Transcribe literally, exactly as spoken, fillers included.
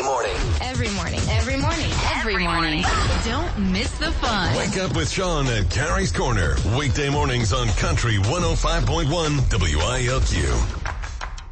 morning. Every morning. Every morning. Every morning. Don't miss the fun. Wake up with Sean at Carrie's Corner. Weekday mornings on Country one oh five point one W I L Q.